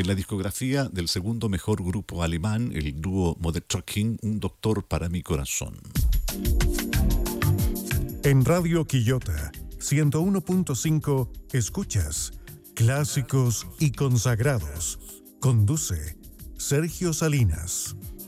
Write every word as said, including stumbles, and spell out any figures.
en la discografía del segundo mejor grupo alemán, el dúo Modern Talking, Un doctor para mi corazón. En Radio Quillota ciento uno punto cinco escuchas Clásicos y Consagrados. Conduce Sergio Salinas.